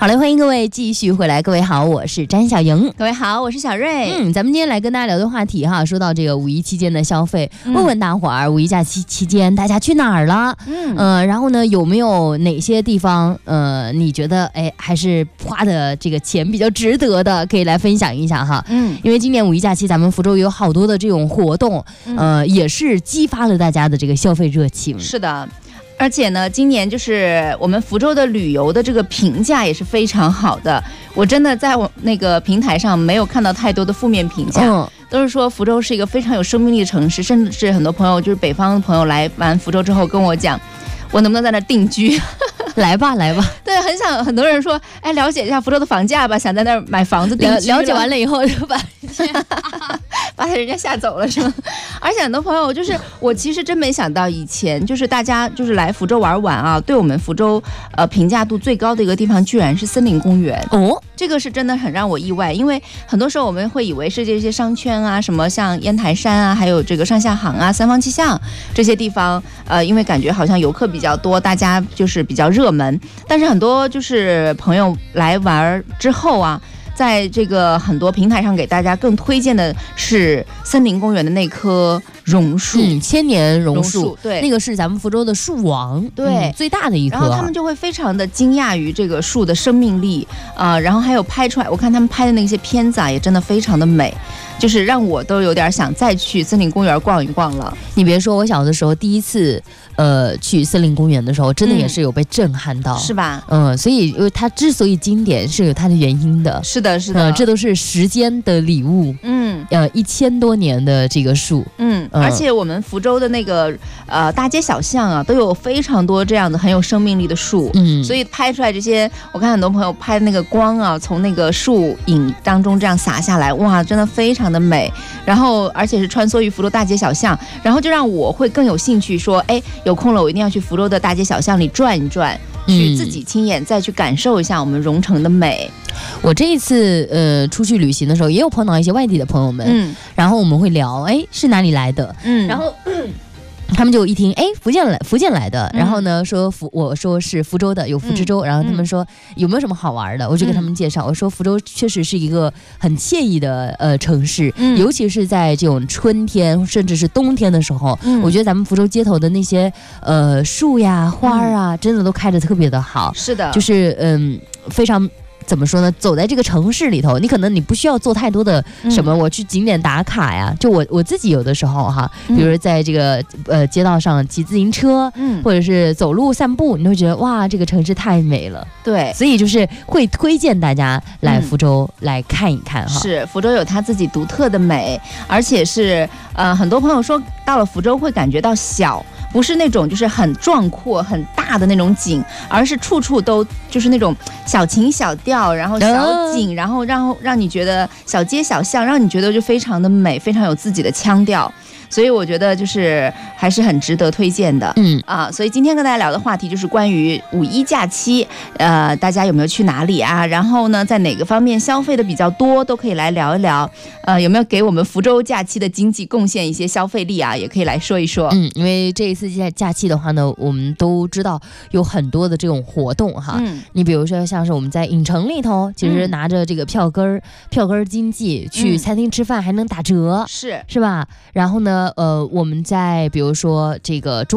好嘞，欢迎各位继续回来。各位好，我是詹小莹。 各位好，我是小瑞。 咱们今天来跟大家聊的话题哈，说到这个五一期间的消费，问问大伙儿，五一假期期间大家去哪儿了？然后呢，有没有哪些地方你觉得还是花的这个钱比较值得的，可以来分享一下哈。因为今年五一假期咱们福州有好多的这种活动，也是激发了大家的这个消费热情。 是的。而且呢，今年就是我们福州的旅游的这个评价也是非常好的。我真的在我那个平台上没有看到太多的负面评价，都是说福州是一个非常有生命力的城市，甚至是很多朋友就是北方的朋友来完福州之后跟我讲，我能不能在那定居？ 来吧，来吧。 对，很多人说，了解一下福州的房价吧，想在那儿买房子定居。 了解完了以后就把人家吓走了是吗？而且很多朋友就是我其实真没想到，以前就是大家就是来福州玩啊，对我们福州评价度最高的一个地方居然是森林公园哦，这个是真的很让我意外，因为很多时候我们会以为是这些商圈啊，什么像烟台山啊，还有这个上下杭啊、三坊七巷这些地方，因为感觉好像游客比较多，大家就是比较热门，但是很多就是朋友来玩之后啊。在这个很多平台上给大家更推荐的是森林公园的那棵榕树， 千年榕树， 对， 那个是咱们福州的树王， 对， 最大的一棵。 然后他们就会非常的惊讶于这个树的生命力然后还有拍出来，我看他们拍的那些片子啊，也真的非常的美，就是让我都有点想再去森林公园逛一逛了。 你别说，我小的时候第一次去森林公园的时候，真的也是有被震撼到， 是吧？ 所以因为它之所以经典是有它的原因的。 是的，是的， 这都是时间的礼物。1000多年的这个树， 而且我们福州的那个大街小巷啊，都有非常多这样的很有生命力的树，所以拍出来这些，我看很多朋友拍的那个光啊，从那个树影当中这样洒下来，哇，真的非常的美。然后而且是穿梭于福州大街小巷，然后就让我会更有兴趣说，有空了我一定要去福州的大街小巷里转一转，去自己亲眼再去感受一下我们蓉城的美。 我这一次出去旅行的时候，也有碰到一些外地的朋友们，然后我们会聊，是哪里来的？然后他们就一听，福建来的，然后呢我说是福州的，有福之州，然后他们说有没有什么好玩的？我就给他们介绍，我说福州确实是一个很惬意的城市，尤其是在这种春天甚至是冬天的时候，我觉得咱们福州街头的那些树呀花啊，真的都开得特别的好。 是的， 就是非常。怎么说呢？走在这个城市里头，你可能你不需要做太多的什么，我去景点打卡呀。就我自己有的时候哈，比如在这个街道上骑自行车，或者是走路散步，你会觉得哇，这个城市太美了。 对， 所以就是会推荐大家来福州来看一看哈。 是，福州有它自己独特的美，而且是很多朋友说到了福州会感觉到小。不是那种就是很壮阔很大的那种景，而是处处都就是那种小情小调，然后小景，然后让你觉得小街小巷，让你觉得就非常的美，非常有自己的腔调。所以我觉得就是还是很值得推荐的。所以今天跟大家聊的话题就是关于五一假期，大家有没有去哪里啊？然后呢，在哪个方面消费的比较多，都可以来聊一聊。有没有给我们福州假期的经济贡献一些消费力啊？也可以来说一说。 因为这一次假期的话呢，我们都知道有很多的这种活动哈。你比如说像是我们在影城里头，其实拿着这个票根经济去餐厅吃饭还能打折，是吧？然后呢，我们在比如说这个